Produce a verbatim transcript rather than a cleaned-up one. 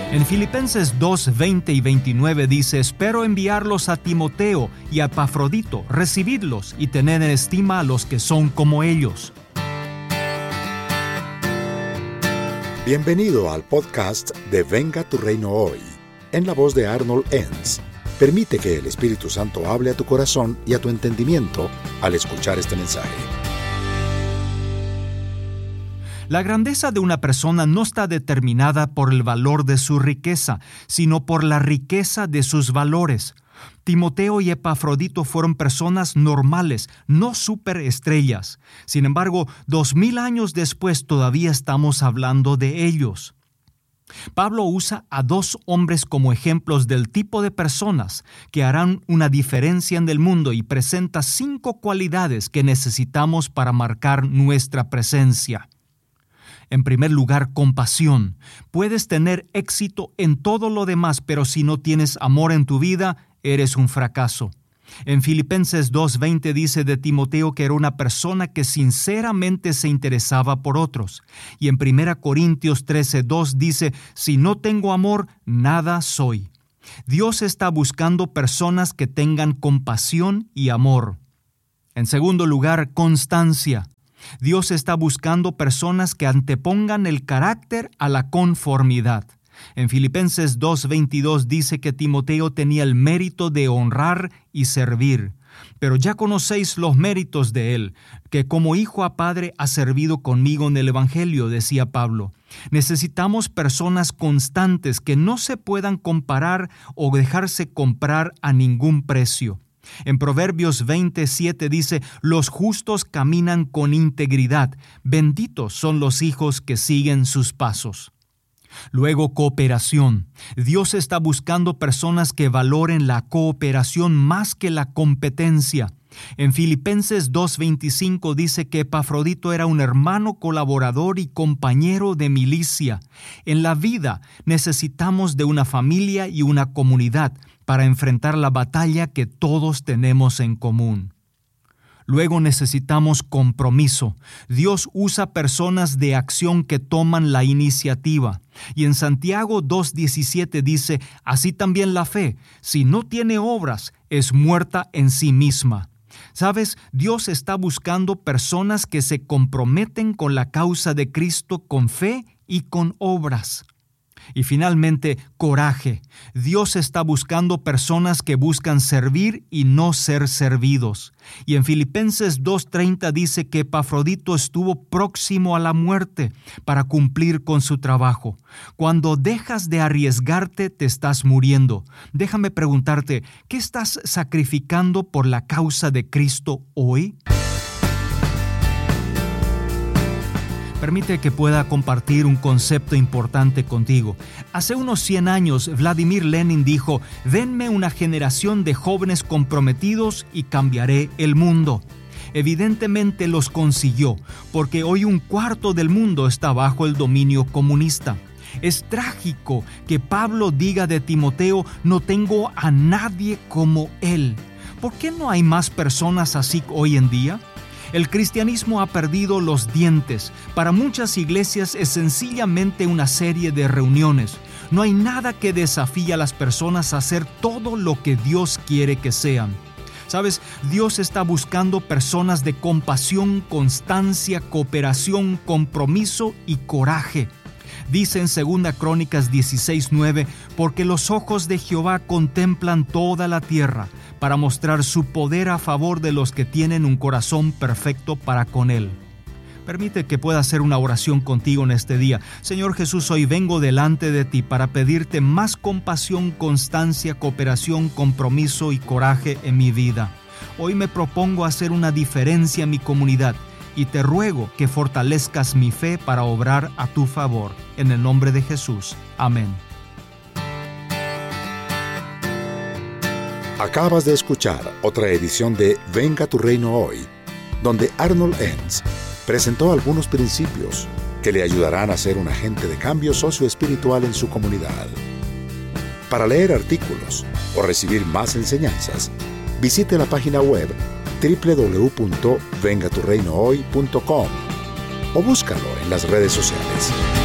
En Filipenses dos, veinte y veintinueve dice: espero enviarlos a Timoteo y a Epafrodito, recibidlos y tened en estima a los que son como ellos. Bienvenido al podcast de Venga tu Reino Hoy, en la voz de Arnold Enns. Permite que el Espíritu Santo hable a tu corazón y a tu entendimiento al escuchar este mensaje. La grandeza de una persona no está determinada por el valor de su riqueza, sino por la riqueza de sus valores. Timoteo y Epafrodito fueron personas normales, no superestrellas. Sin embargo, dos mil años después todavía estamos hablando de ellos. Pablo usa a dos hombres como ejemplos del tipo de personas que harán una diferencia en el mundo y presenta cinco cualidades que necesitamos para marcar nuestra presencia. En primer lugar, compasión. Puedes tener éxito en todo lo demás, pero si no tienes amor en tu vida, eres un fracaso. En Filipenses dos veinte dice de Timoteo que era una persona que sinceramente se interesaba por otros. Y en primera Corintios trece dos dice: si no tengo amor, nada soy. Dios está buscando personas que tengan compasión y amor. En segundo lugar, constancia. Dios está buscando personas que antepongan el carácter a la conformidad. En Filipenses dos veintidós dice que Timoteo tenía el mérito de honrar y servir. Pero ya conocéis los méritos de él, que como hijo a padre ha servido conmigo en el Evangelio, decía Pablo. Necesitamos personas constantes que no se puedan comparar o dejarse comprar a ningún precio. En Proverbios veintisiete dice: los justos caminan con integridad, benditos son los hijos que siguen sus pasos. Luego, cooperación. Dios está buscando personas que valoren la cooperación más que la competencia. En Filipenses dos veinticinco dice que Epafrodito era un hermano colaborador y compañero de milicia. En la vida necesitamos de una familia y una comunidad para enfrentar la batalla que todos tenemos en común. Luego necesitamos compromiso. Dios usa personas de acción que toman la iniciativa. Y en Santiago dos diecisiete dice: así también la fe, si no tiene obras, es muerta en sí misma. ¿Sabes? Dios está buscando personas que se comprometen con la causa de Cristo con fe y con obras. Y finalmente, coraje. Dios está buscando personas que buscan servir y no ser servidos. Y en Filipenses dos treinta dice que Epafrodito estuvo próximo a la muerte para cumplir con su trabajo. Cuando dejas de arriesgarte, te estás muriendo. Déjame preguntarte, ¿qué estás sacrificando por la causa de Cristo hoy? Permite que pueda compartir un concepto importante contigo. Hace unos cien años, Vladimir Lenin dijo: denme una generación de jóvenes comprometidos y cambiaré el mundo. Evidentemente los consiguió, porque hoy un cuarto del mundo está bajo el dominio comunista. Es trágico que Pablo diga de Timoteo: no tengo a nadie como él. ¿Por qué no hay más personas así hoy en día? El cristianismo ha perdido los dientes. Para muchas iglesias es sencillamente una serie de reuniones. No hay nada que desafíe a las personas a hacer todo lo que Dios quiere que sean. ¿Sabes? Dios está buscando personas de compasión, constancia, cooperación, compromiso y coraje. Dice en segunda Crónicas dieciséis nueve: porque los ojos de Jehová contemplan toda la tierra, para mostrar su poder a favor de los que tienen un corazón perfecto para con Él. Permite que pueda hacer una oración contigo en este día. Señor Jesús, hoy vengo delante de ti para pedirte más compasión, constancia, cooperación, compromiso y coraje en mi vida. Hoy me propongo hacer una diferencia en mi comunidad y te ruego que fortalezcas mi fe para obrar a tu favor. En el nombre de Jesús. Amén. Acabas de escuchar otra edición de Venga tu Reino Hoy, donde Arnold Enns presentó algunos principios que le ayudarán a ser un agente de cambio socioespiritual en su comunidad. Para leer artículos o recibir más enseñanzas, visite la página web doble u doble u doble u punto venga tu reino hoy punto com o búscalo en las redes sociales.